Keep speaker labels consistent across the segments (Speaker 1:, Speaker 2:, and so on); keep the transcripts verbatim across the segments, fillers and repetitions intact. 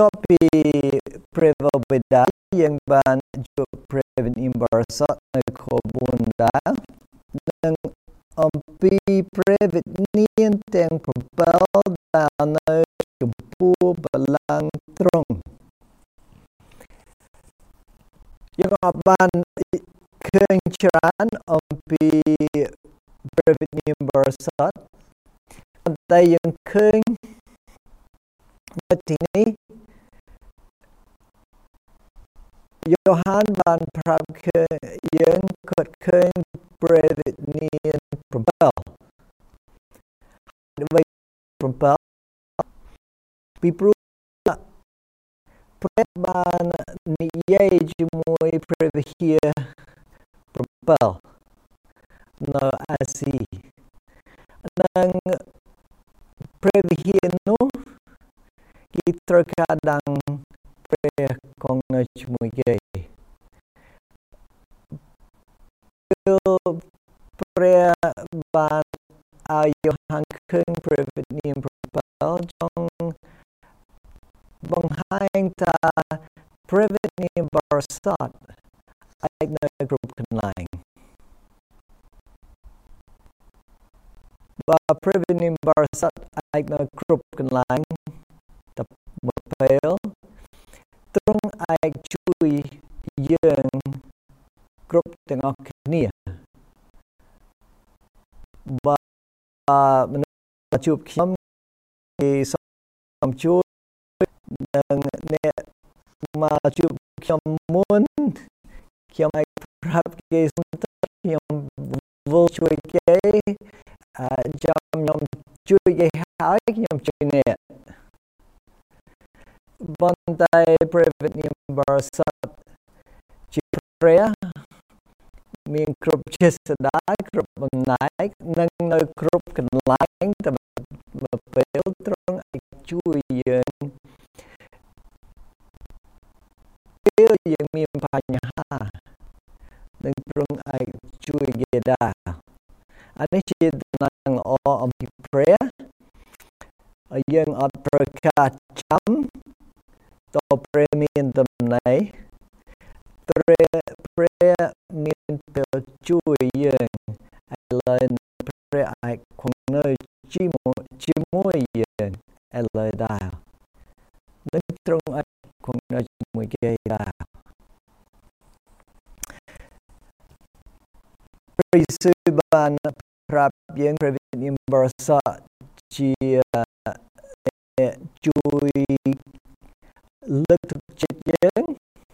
Speaker 1: បន្ទាប់ពីព្រះវរបិតាយើងបានជួបព្រះវិញ្ញាណបរិសុទ្ធនៅខបួនដែរនិងអំពីព្រះវិញ្ញាណទាំង7ដែលនៅចំពោះបល្ល័ង្កទ្រង់យើងអត់បានឃើញច្រើនអំពីព្រះវិញ្ញាណបរិសុទ្ធប៉ុន្តែយើងឃើញនៅទីនេះយ៉ូហានបានប្រាប់ឃើញយើងគាត់ឃើញព្រះវិញ្ញាណ7ដើម្បី7ពីព្រោះព្រះបាននិយាយជាមួយព្រះវិហារ7នៅអាស៊ីនិងព្រះវិហារនោះគេត្រូវការដឹងព្រះគង់នៅជាមួយគេព្រះបានឲ្យយ៉ូហានឃើញព្រះវិញ្ញាណ7ចង់បង្ហាញថាព្រះវិញ្ញាណបរិសុទ្ធអាចនៅគ្រប់កន្លែងបើព្រះវិញ្ញាណបរិសុទ្ធអាចនៅគ្រប់កន្លែងតែមួយពេលទ្រង់អាចជួយយើងគ្រប់ទាំងអស់គ្នាបើមនុស្សជួបខ្ញុំគេសូមជួយនិងអ្នកមកជួបខ្ញុំមុនខ្ញុំអាចប្រាប់គេសុំទៅខ្ញុំវិលជួយគេអាចចាំខ្ញុំជួយគេហើយខ្ញុំជួយអ្នកប៉ុន្តែព្រះវិញ្ញាណបរិសុទ្ធជាព្រះមានគ្រប់ចេស្តាគ្រប់បំណែកនិងនៅគ្រប់កន្លែងតែពេលទ្រង់អាចជួយយើងពេលយើងមានបញ្ហានិងទ្រង់អាចជួយគេដែរអានេះជាដំណឹងល្អអំពីព្រះហើយយើងអត់ត្រូវការចាំតើព្រះមានតំណែងព្រះព្រះមានពេលជួយយើងឥឡូវព្រះអាចគង់នៅជាមួយជាមួយយើងឥឡូវដែរនឹងទ្រង់អាចគង់នៅជាមួយគេដែរព្រះយេស៊ូវបានប្រាប់យើងព្រះវិញ្ញាណបរិសុទ្ធជាជួយលើកទឹកចិត្តយើង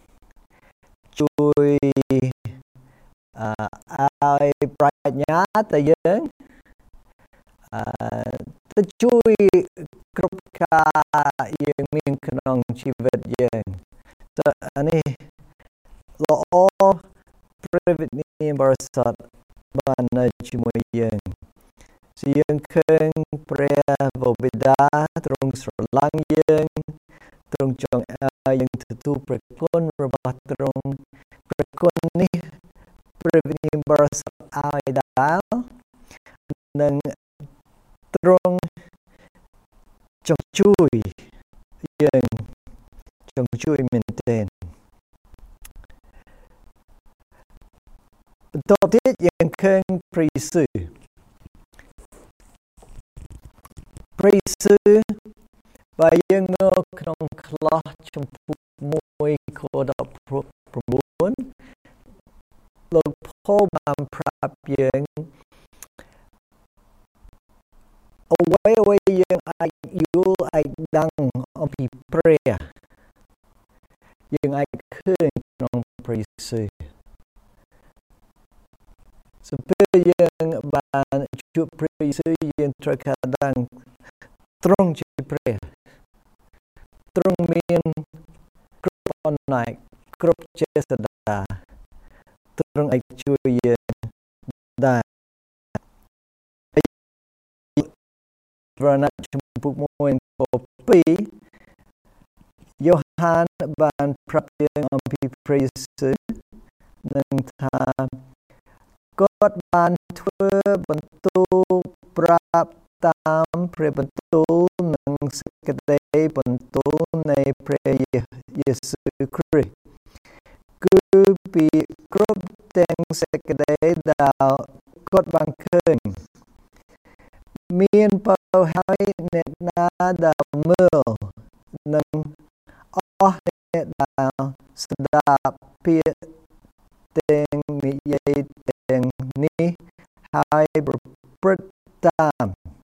Speaker 1: ជួយអឲ្យប្រាជ្ញាទៅយើងអឺទៅជួយគ្រប់ការយើងមានក្នុងជីវិតយើងតើអានេះល្អព្រះវិញ្ញាណបរិសុទ្ធបាននៅជាមួយយើងយើងឃើញព្រះវរបិតាទ្រង់ស្រឡាញ់យើងទ្រង់ចង់ឲ្យយើងទទួលព្រះគុណរបស់ទ្រង់ព្រះគុណនេះព្រះវិញ្ញាណបរិសុទ្ធឲ្យដែរនិងទ្រង់ចង់ជួយយើងចង់ជួយមែនទែនបន្តទៀតយើងឃើញព្រះយេស៊ូវព្រះយេស៊ូវបើយើងមើលក្នុងខ្លះចំពោះមួយខដប់9លោកផលបានប្រាប់យើងអ្វីអ្វីយើងអាចយល់អាចដឹងអំពីព្រះយើងអាចឃើញក្នុងព្រះយេស៊ូវសូមពេលយើងបានជួបព្រះយេស៊ូវយើងត្រូវការដឹងទ្រង់ជាព្រះទ្រង់មានគ្រប់អំណាចគ្រប់ចេស្តាទ្រង់អាចជួយយើងដែរប្រណាត់ចំពុកមួយពីរយ៉ូហានបានប្រាប់យើងអំពីព្រះយេស៊ូវនិងថាគាត់បានធ្វើបន្ទូលប្រាប់តាមព្រះបន្ទូលនិងសេចក្តីបន្ទូលនៃព្រះយេស៊ូវគ្រីស្ទគឺពីគ្រប់ទាំងសេចក្តីដែលគាត់បានឃើញមានបើហើយអ្នកណាដែលមើលនិងអស់អ្នកដែលស្ដាប់ពាក្យទាំងនិយាយទាំងនេះហើយប្រព្រឹត្តតាម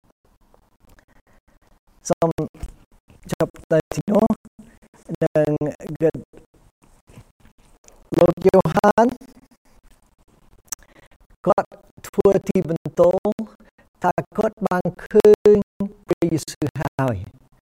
Speaker 1: សូមចាប់តែទីនោះនិងលោកយូហានគាត់ធ្វើទីបន្ទោថាគាត់បានឃើញព្រះយេស៊ូវហើយ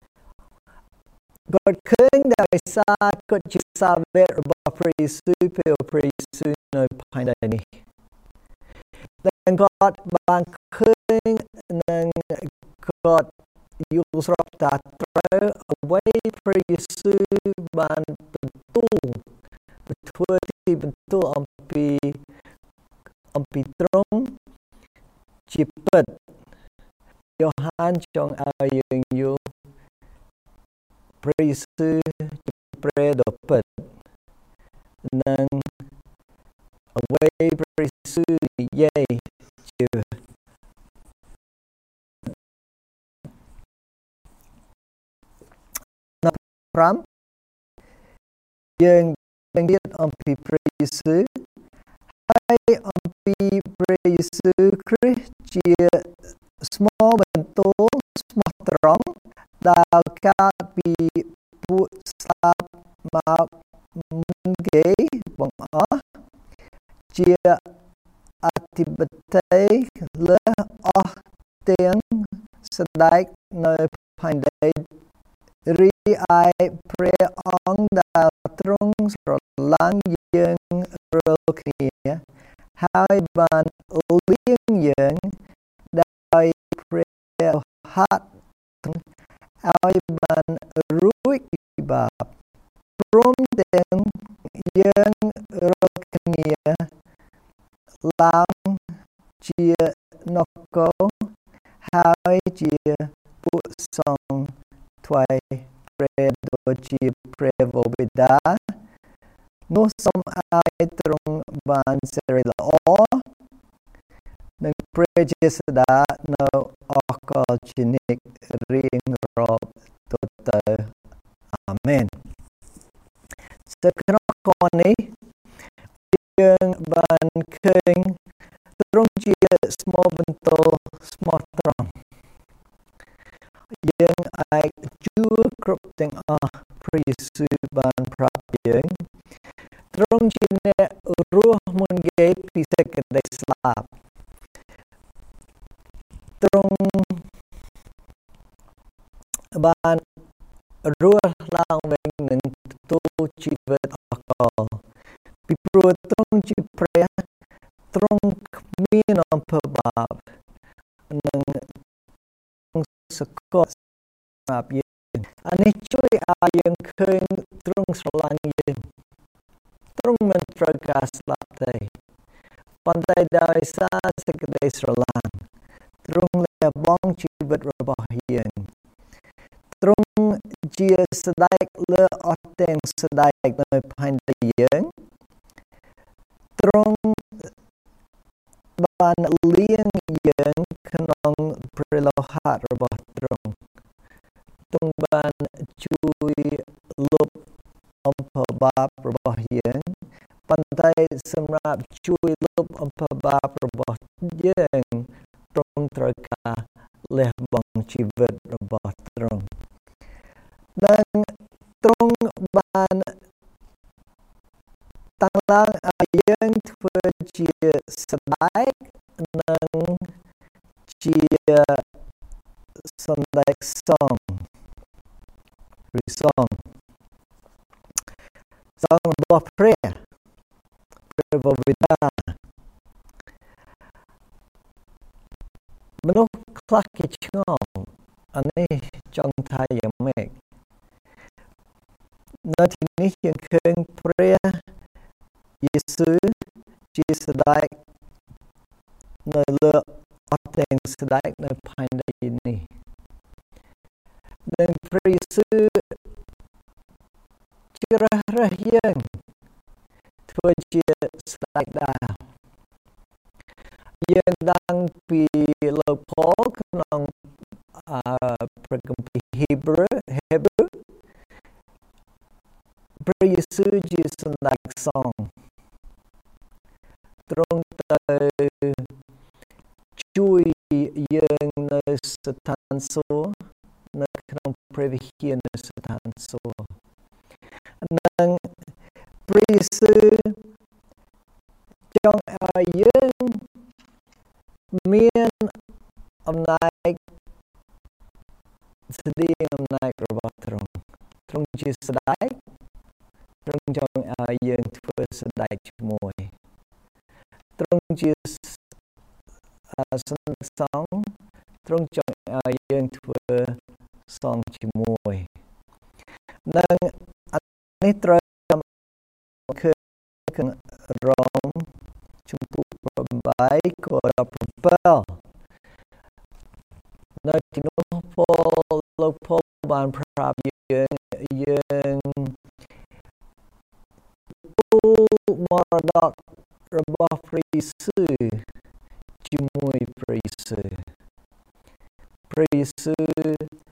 Speaker 1: គាត់ឃើញដោយសារគាត់ជាសាវករបស់ព្រះយេស៊ូវពេលព្រះយេស៊ូវនៅផែនដីនេះនិងគាត់បានឃើញនិងគាត់យល់ស្របថាត្រូវអ្វីព្រះយេស៊ូវបានបន្ទូលធ្វើទីបន្ទូលអំពីអំពីទ្រង់ជាពិតយ៉ូហានចង់ឲ្យយើងយល់ព្រះយេស៊ូវជាព្រះដ៏ពិតនិងអ្វីព្រះយេស៊ូវនិយាយជាប្រាំយើងដឹងទៀតអំពីព្រះយេស៊ូវហើយអំពីព្រះយេស៊ូវគ្រីស្ទជាស្មោបន្ទោស្មោះត្រង់ដែលកើតពីពួកស្លាប់មកមុនគេបងអស់ជាអធិបតីលើអស់ទាំងស្ដេចនៅផែនដីរីឯព្រះអង្គដែលទ្រង់ស្រឡាញ់យើងរាល់គ្នាហើយបានលាងយើងដោយព្រះហត្ថឲ្យបានរួចពីបាបព្រមទាំងយើងរាល់គ្នាឡើងជានគរហើយជាពួកសង្ឃថ្វាយព្រះដូចជាព្រះវរបិតានោះសូមឲ្យទ្រង់បានសិរីល្អនិងព្រះជាស្ដានៅអកលជានិច្ចរៀងរាប់តទៅអាមែននៅក្នុងខនេះយើងបានឃើញទ្រង់ជាស្មោបន្ទោស្មោះត្រង់យើងអាចជួគ្រប់ទាំងអស់ព្រះយេស៊ូវបានប្រាប់យើងទ្រង់ជាអ្នករស់មុនគេពីសេចក្តីស្លាប់ទ្រង់បានរស់ឡើងវិញនឹងទទួលជីវិតអកលពីព្រោះទ្រង់ជាព្រះទ្រង់គ្មានអំពើបាបនិងសកលសម្រាប់យើងអានេះជួយឲ្យយើងឃើញទ្រង់ស្រឡាញ់យើងទ្រង់មិនត្រូវការស្លាប់ទេប៉ុន្តែដោយសារសេចក្តីស្រឡាញ់ទ្រង់លះបង់ជីវិតរបស់យើងទ្រង់ជាស្ដេចលើអស់ទាំងស្ដេចនៅផែនដីយើងទ្រង់បានលាងយើងក្នុងព្រះលោហៈរបស់ទ្រង់ទ្រង់បានជួយលុបអំពើបាបរបស់យើងប៉ុន្តែសម្រាប់ជួយលុបអំពើបាបរបស់យើងទ្រង់ត្រូវការលះបង់ជីវិតរបស់ទ្រង់និងទ្រង់បានតាំងឡើងឲ្យយើងធ្វើជាស្ដេចនិងជាសម្ដេចសង្ឃឬសង្ឃសង្ឃរបស់ព្រះព្រះវរបិតាមនុស្សខ្លះគេឆ្ងល់អានេះចង់ថាយ៉ាងម៉េចនៅទីនេះយើងឃើញព្រះយេស៊ូវជាស្ដេចនៅលើអត់ទាំងស្ដេចនៅផែនដីនេះនិងព្រះយេស៊ូវជ្រើសរើសយើងធ្វើជាស្ដេចដែរយើងដឹងពីលោកប៉ូលក្នុងអឺព្រះគម្ពីរ Hebrew Hebrew ព្រះយេស៊ូវជាសម្ដេចសង្ឃទ្រង់ទៅជួយយើងនៅស្ថានសួគ៌នៅក្នុងព្រះវិហារនៅស្ថានសួគ៌និងព្រះយេស៊ូវចង់ឲ្យយើងមានអំណាចស្ដីអំណាចរបស់ទ្រង់ទ្រង់ជាស្ដេចទ្រង់ចង់ឲ្យយើងធ្វើស្ដេចជាមួយទ្រង់ជាសម្ដេចសង្ឃទ្រង់ចង់ឲ្យយើងធ្វើសង្ឃជាមួយនិងនេះត្រូវគឺក្នុងរ៉ូមជំពូកប្រាំeightខដប់sevenនៅទីនោះប៉ូលលោកប៉ូលបានប្រាប់យើងយើងទូមរតករបស់ព្រះយេស៊ូវជាមួយព្រះយេស៊ូវព្រះយេស៊ូវ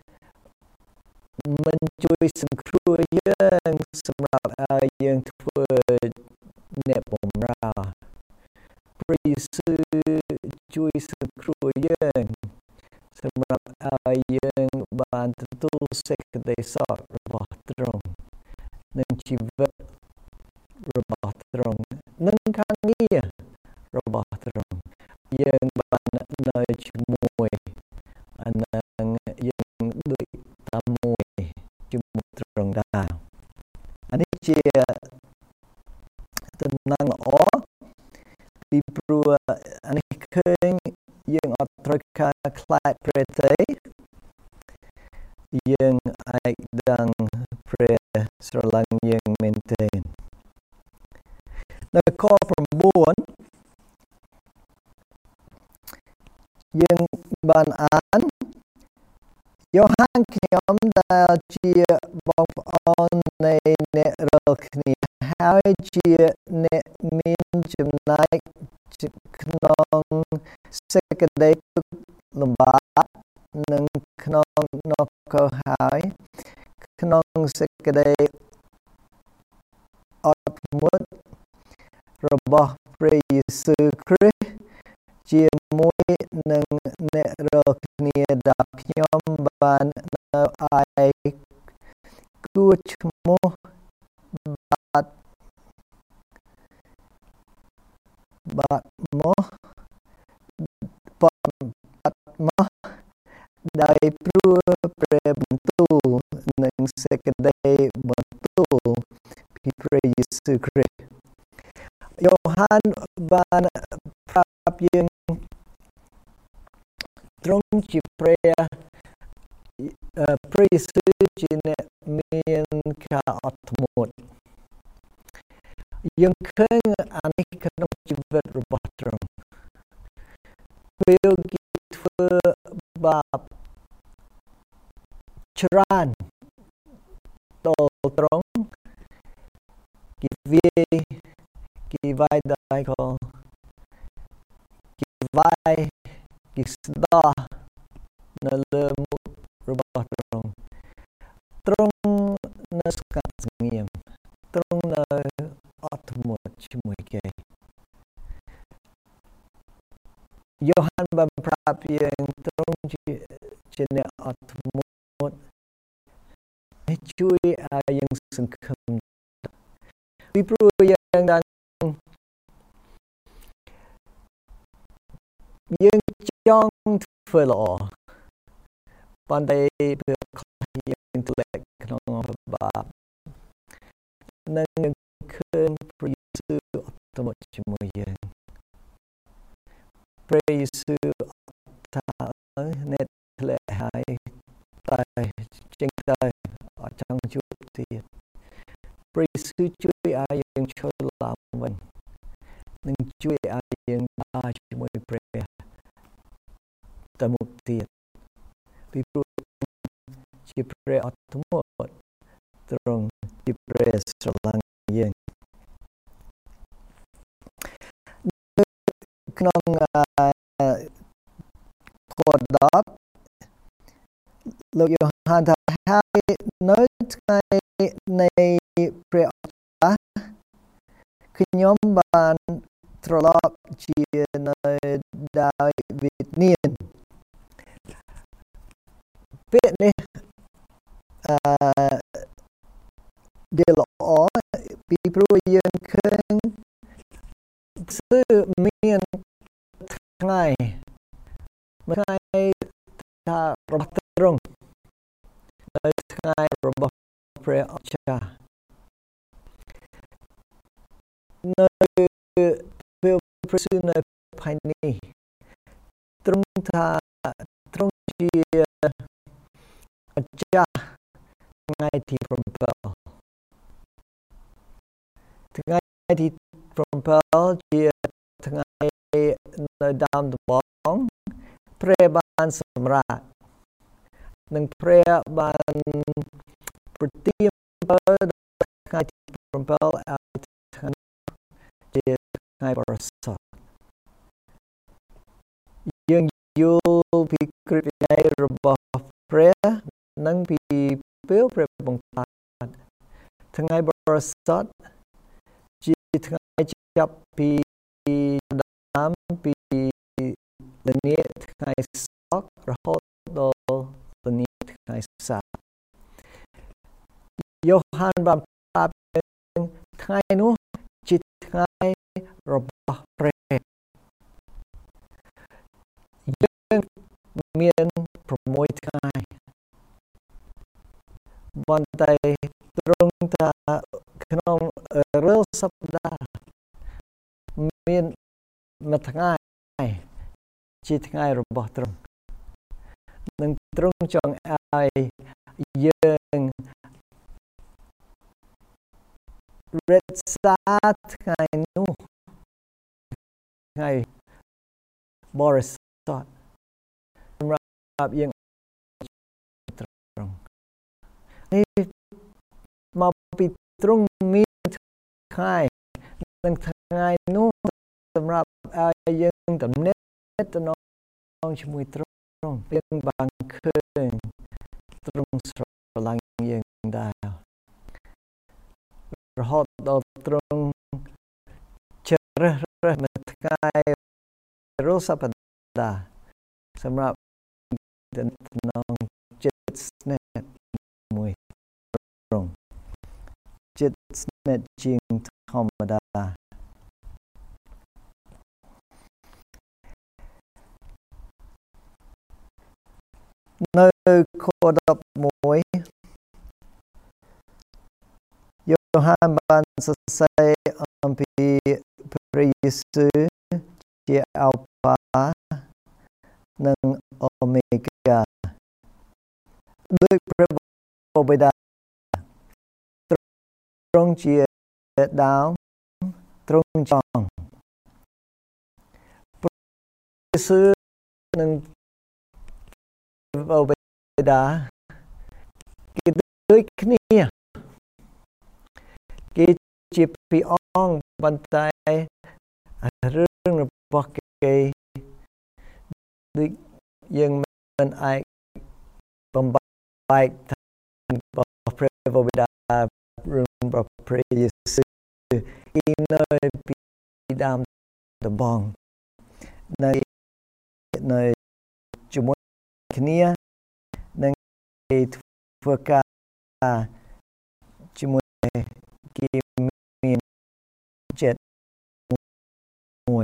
Speaker 1: មិនជួយសង្គ្រោះយើងសម្រាប់ឲ្យយើងធ្វើអ្នកបម្រើព្រះយេស៊ូវជួយសង្គ្រោះយើងសម្រាប់ឲ្យយើងបានទទួលសេចក្តីសុខរបស់ទ្រង់និងជីវិតរបស់ទ្រង់និងការងាររបស់ទ្រង់យើងបាននៅជាមួយនឹងយើងដូចតាមមួយជាមួយទ្រង់ដែរអានេះជាដំណឹងល្អពីព្រោះអានេះឃើញយើងអត់ត្រូវការខ្លាចព្រះទេយើងអាចដឹងព្រះស្រឡាញ់យើងមែនទែននៅខnineយើងបានអានយ៉ូហានខ្ញុំដែលជាបងប្អូននៃអ្នករាល់គ្នាហើយជាអ្នកមានចំណែកក្នុងសេចក្តីទុក្ខលំបាកនិងក្នុងនគរហើយក្នុងសេចក្តីអត់ធ្មត់របស់ព្រះយេស៊ូវគ្រីស្ទជាមួយនឹងអ្នករាល់គ្នាដែលខ្ញុំបាននៅឯគួរឈ្មោះបាត់បាត់មកបាត់មកដោយព្រោះព្រះបន្ទូលនិងសេចក្តីបន្ទូលពីព្រះយេស៊ូវគ្រីស្ទយ៉ូហានបានប្រាប់យើងទ្រង់ជាព្រះព្រះយេស៊ូវជាអ្នកមានការអត់ធ្មត់យើងឃើញអានេះក្នុងជីវិតរបស់ទ្រង់ពេលគេធ្វើបាបច្រើនដល់ទ្រង់គេវាយគេវាយដៃកគេវាយគេស្ដោះនៅលើមុខរបស់ទ្រង់ទ្រង់នៅស្ងាត់ស្ងៀមទ្រង់នៅអត់ធ្មត់ជាមួយគេយ៉ូហានបានប្រាប់យើងទ្រង់ជាជាអ្នកអត់ធ្មត់ហើយជួយឲ្យយើងសង្ឃឹមពីព្រោះយើងđangយើងចង់ធ្វើល្អប៉ុន្តែពេលខ្លះយើងធ្លាក់ក្នុងបាបនិងឃើញព្រះយេស៊ូវអត់ធ្មត់ជាមួយយើងព្រះយេស៊ូវថាអ្នកធ្លាក់ហើយតែចេញទៅអត់ចង់ជួបទៀតព្រះយេស៊ូវជួយឲ្យយើងឈរឡើងវិញនិងជួយឲ្យយើងដើរជាមួយព្រះទៅមុខទៀតពីព្រោះជាព្រះអត់ធ្មត់ទ្រង់ជាពីព្រះស្រឡាញ់យើងក្នុងខដប់លោកយ៉ូហានថាហើយនៅថ្ងៃនៃព្រះអម្ចាស់ខ្ញុំបានត្រឡប់ជានៅដោយវិញ្ញាណពាក្យនេះអឺវាល្អពីព្រោះយើងឃើញគឺមានថ្ងៃមួយថ្ងៃថារបស់ទ្រង់នៅថ្ងៃរបស់ព្រះអម្ចាស់នៅពេលព្រះស៊ូនៅផែននេះទ្រង់ថាទ្រង់ជាម្ចាស់ថ្ងៃទី7ថ្ងៃទី7ជាថ្ងៃនៅដើមដំបូងព្រះបានសម្រាប់និងព្រះបានប្រទានពរដល់ថ្ងៃទី7ឲ្យថ្ងៃជាថ្ងៃបរិសុទ្ធយើងយល់ពីគ្រឹះវិន័យរបស់ព្រះនិងពីពេលព្រះបង្កើតថ្ងៃបរិសុទ្ធជាថ្ងៃចាប់ពីដើមពីល្ងាចថ្ងៃសករហូតដល់ល្ងាចថ្ងៃសៅរ៍យ៉ូហានបានប្រាប់ថ្ងៃនោះជាថ្ងៃរបស់ព្រះយើងមាន6ថ្ងៃបន្តែត្រង់ថាក្នុងរាល់សប្តាហ៍មានមួយថ្ងៃជាថ្ងៃរបស់ទ្រង់នឹងទ្រង់ចង់ឲ្យយើងរក្សាថ្ងៃនោះថ្ងៃបរិសុទ្ធសម្រាប់យើងទ្រង់នេះមកពីទ្រង់មានថ្ងៃនិងថ្ងៃនោះសម្រាប់ឲ្យយើងទំនាក់ទំនងជាមួយទ្រង់យើងបានឃើញទ្រង់ស្រឡាញ់យើងដែររហូតដល់ទ្រង់ជ្រើសរើសមួយថ្ងៃរាល់សប្តាហ៍សម្រាប់ទំនាក់ទំនងចិត្តស្នេហ៍មួយទ្រង់ចិត្តស្នេហ៍ជាងធម្មតានៅខដប់មួយយ៉ូហានបានសរសេរអំពីព្រះយេស៊ូវជាអាល់ហ្វានិងអូមេហ្គាដោយព្រះបិតាទ្រង់ជាដើមទ្រង់ចុងព្រះយេស៊ូវនិងបិតាគេដូចគ្នាគេជាពីរអង្គប៉ុន្តែរឿងរបស់គេដូចយើងមិនអាចបំបែករបស់ព្រះបិតារឿងរបស់ព្រះយេស៊ូវគេនៅពីដើមដំបូងនៅនៅជាមួយគ្នានឹងគេធ្វើការជាមួយគេមានចិត្តមួយ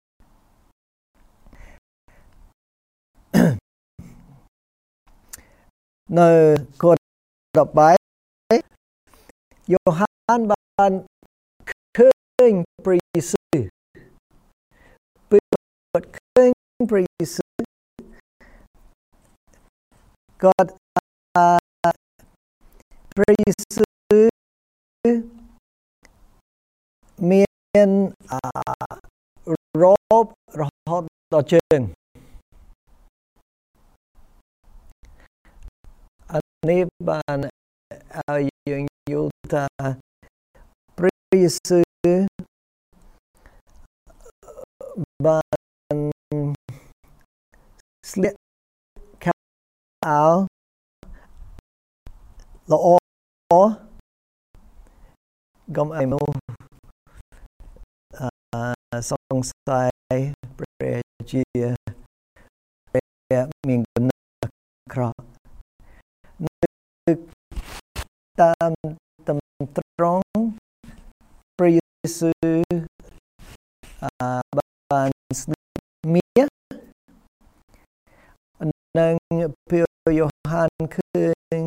Speaker 1: នៅខដប់បីយ៉ូហានបានឃើញព្រះយេស៊ូវពេលគាត់ឃើញព្រះយេស៊ូវគាត់ព្រះយេស៊ូវមានរ៉ូបរហូតដល់ជើងអានេះបានឲ្យយើងយល់ថាព្រះយេស៊ូវបានស្លៀកខោអាវល្អកុំឲ្យមនុស្សសង្ស័យព្រះជាព្រះមានគំនិតអាក្រក់តាមតាមត្រង់ព្រះយេស៊ូវបានស្លៀកមាសនិងព្រះយ៉ូហានឃើញ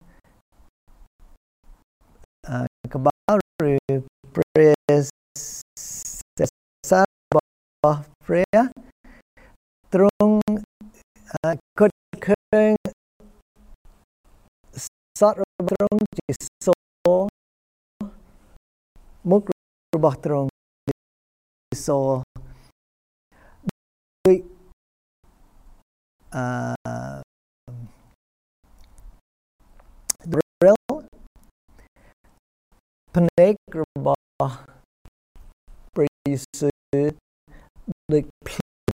Speaker 1: ក្បាលឬព្រះសាររបស់ព្រះទ្រង់គិតឃើញសត្វរបស់ទ្រង់ជាសមុខរបស់ទ្រង់ជាសដូចអឺ drill ភ្នែករបស់ព្រះយេស៊ូវដូចភ្លើង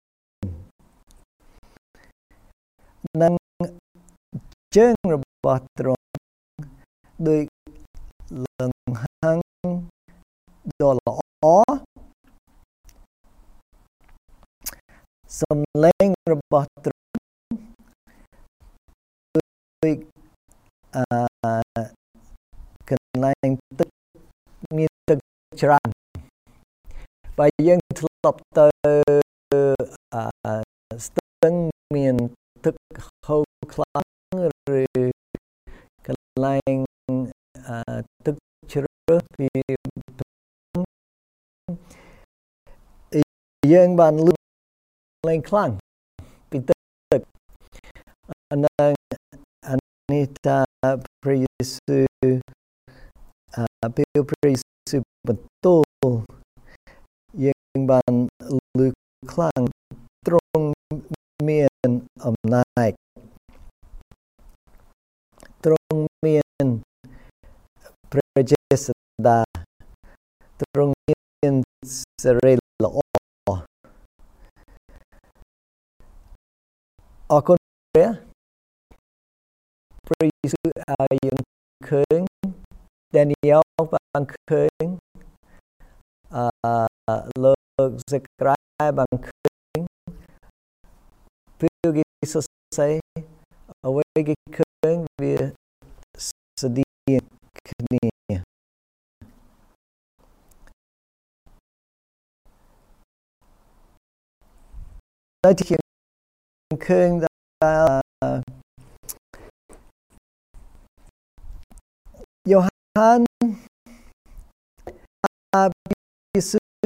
Speaker 1: និងជើងរបស់ទ្រង់ដូចលង្ហើងដ៏ល្អសំឡេងរបស់ទ្រង់ដូចអឺកន្លែងទឹកមានទឹកច្រើនបើយើងធ្លាប់ទៅអឺស្ទឹងមានទឹកហូរខ្លាំងឬកន្លែងអឺទឹកជ្រៅពីយើងបានលឺលេងខ្លាំងពីទឹកអានឹងអានេះថាព្រះយេស៊ូវអឺពេលព្រះយេស៊ូវបន្ទូលយើងបានលឺខ្លាំងទ្រង់មានអំណាចទ្រង់មានព្រះចេស្តាទ្រង់មានសេរីល្អអរគុណព្រះព្រះយេស៊ូវឲ្យយើងឃើញដានីយ៉ែលបានឃើញអឺលោកសេក្រាយបានឃើញពេលគេសរសេរអ្វីគេឃើញវាស្តីគ្នាតែទីឃើញថាយ៉ូហានអាយេស៊ូវ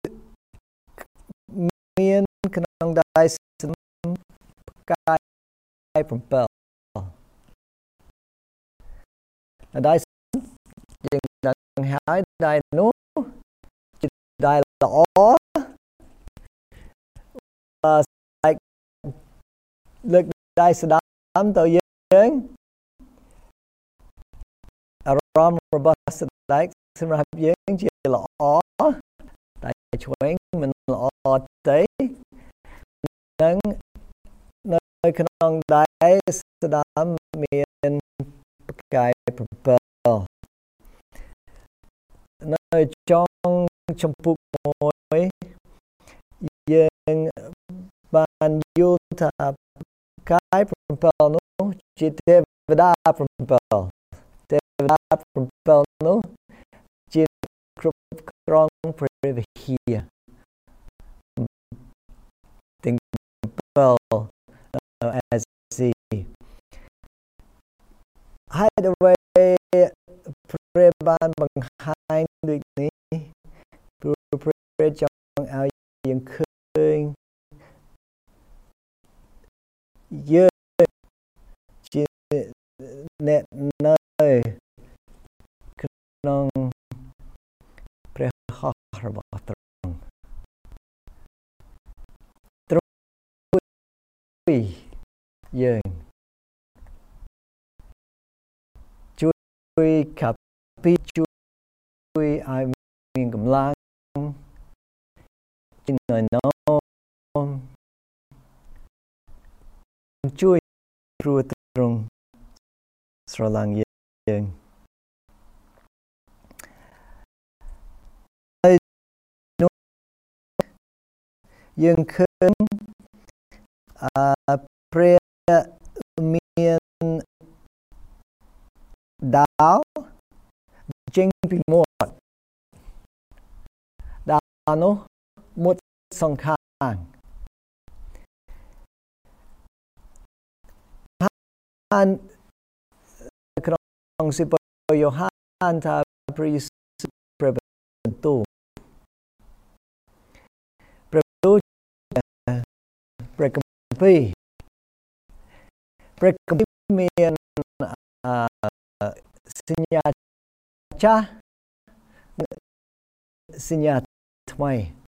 Speaker 1: មានក្នុងដៃស្នំផ្កាយ7ដៃយើងដឹងហើយដៃនោះជាដៃល្អបើស្អែកលើកដៃស្ដាំទៅយើងអារម្មណ៍របស់ស្ដេចសម្រាប់យើងជាល្អតែឆ្វេងមិនល្អទេនិងនៅក្នុងដៃស្ដាំមានផ្កាយ7នៅចុងចម្ពោះមួយយើងបានយល់ថាផ្កាយ7នោះជាទេវតា7ទេវតា7នោះជាគ្រប់គ្រងព្រះវិហារទាំង7 as see ហើយដើម្បីព្រះបានបង្ហាញដូចនេះព្រោះព្រះចង់ឲ្យយើងឃើញយើងជាអ្នកនៅក្នុងព្រះហស្ថរបស់ទ្រង់ទ្រង់យើងជួយកាពីជួយឲ្យមានកម្លាំងជំនួយនោមជួយគ្រួត្រង់ស្រឡាញ់យើងហើយយើងឃើញអឺព្រះមានដាវចេញពីមាត់ដាវនោះមុតសងខាងហើយក្នុងសិភៅយ៉ូហានថាព្រះយេស៊ូវព្រះបន្ទូលព្រះបន្ទូលព្រះគម្ពីរព្រះគម្ពីរមានអឺសញ្ញាចាស់សញ្ញាថ្មី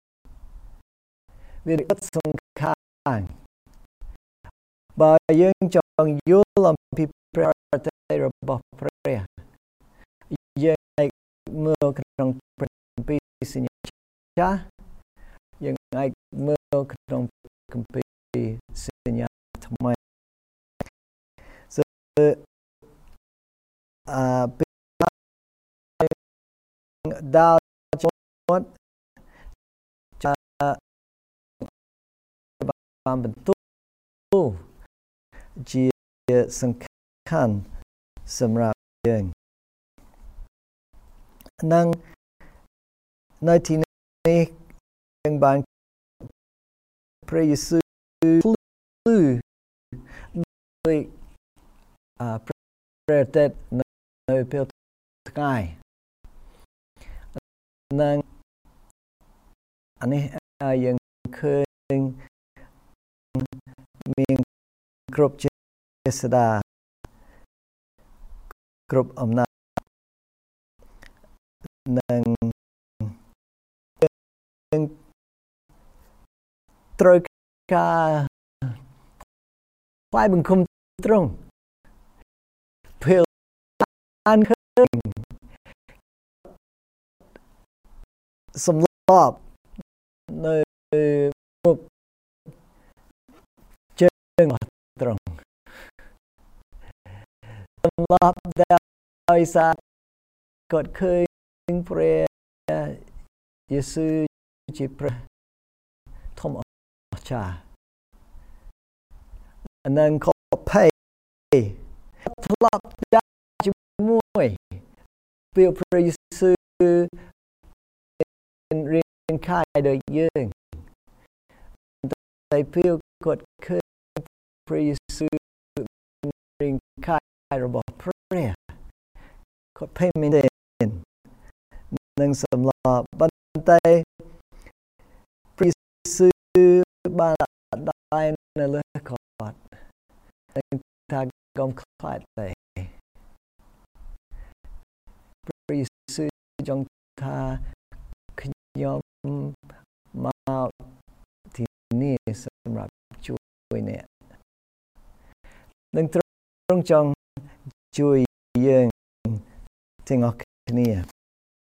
Speaker 1: វាអត់សង្ខាងបើយើងចង់យល់អំពីព្រះអត្ថន័យរបស់ព្រះយើងអាចមើលក្នុងព្រះគម្ពីរសញ្ញាចាស់យើងអាចមើលក្នុងគម្ពីរសញ្ញាថ្មីអឺពេលដាវមាត់ចាបានបន្ទូលជាសំខាន់សម្រាប់យើងនិងនៅទីនេះយើងបានព្រះយេស៊ូវភ្លឺដោយអឺព្រះទេពនៅពេលថ្ងៃនិងអានេះយើងឃើញមានគ្រប់ជាស្ដាគ្រប់អំណាចនិងត្រូវការផ្សាយបង្គំត្រង់ពេលអានឃើញសំឡប់នៅមុខជើងត្រង់សំឡប់ដោយសារគាត់ឃើញព្រះយេស៊ូវជាព្រះធំអស្ចារ្យនិងខភ័យធ្លាប់ដាក់ជាមួយពេលព្រះយេស៊ូវរៀនខាយដោយយើងតែពេលគាត់ឃើញព្រះយេស៊ូវរៀនខាយរបស់ព្រះគាត់ភ័យមែនទែននឹងសម្លាប់ប៉ុន្តែព្រះយេស៊ូវបានដៃនៅលើគាត់នឹងថាកុំខ្លាចទេព្រះយេស៊ូវចង់ថាខ្ញុំមកទីនេះសម្រាប់ជួយអ្នកនឹងត្រង់ចង់ជួយយើងទាំងអស់គ្នា